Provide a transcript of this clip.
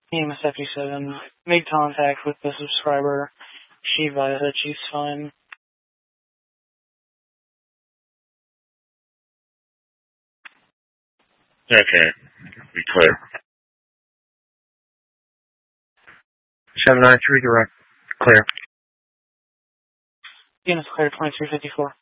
EMS 57, made contact with the subscriber. She advised that she's fine. Okay, be clear. 793 direct, clear. EMS clear 2354.